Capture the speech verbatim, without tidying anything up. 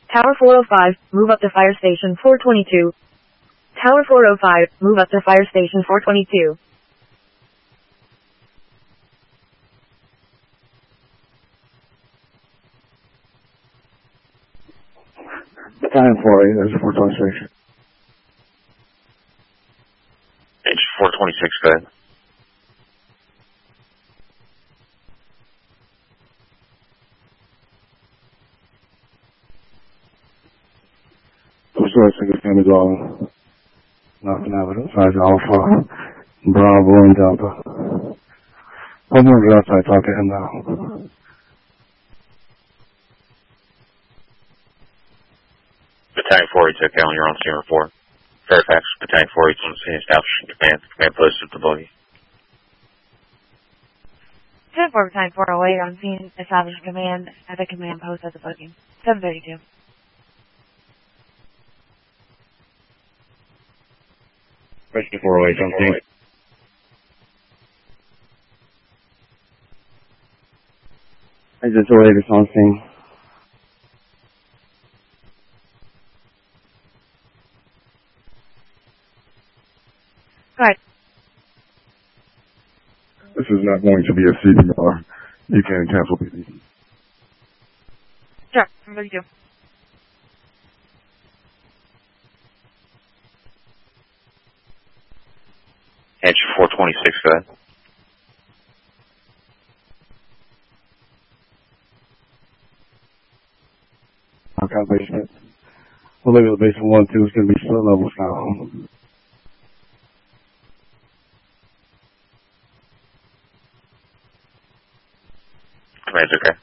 Tower four oh five, move up to fire station four twenty-two. Tower four oh five, move up to fire station four twenty-two. Battalion four eight, there's four twenty-six. H four twenty-six, go ahead. Sorry, single family dwelling. Nothing evidence. Size Alpha, Bravo, and Delta. Homeowner outside, talk to him now. Battalion four eight, okay, on your own scene report. Fairfax, Battalion four eight on the scene, establishing command. Command post at the buggy. ten four, Battalion four oh eight on scene, establishing command at the command post at the booking. seven thirty-two. Rescue four oh eight on scene. Exit four oh eight is on scene. Go ahead. This is not going to be a C P R. You can cancel P D. Sure, seven thirty-two. H four twenty-six, go ahead. Okay, basement. We'll leave it at basement one, two. It's going to be split levels now. Command's okay.